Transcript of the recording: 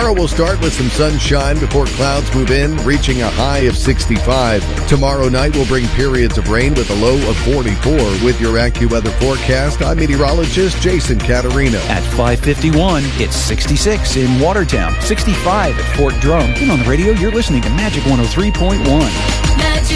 Tomorrow will start with some sunshine before clouds move in, reaching a high of 65. Tomorrow night will bring periods of rain with a low of 44. With your AccuWeather forecast, I'm meteorologist Jason Caterino. At 5:51, it's 66 in Watertown, 65 at Fort Drum. And on the radio, you're listening to Magic 103.1.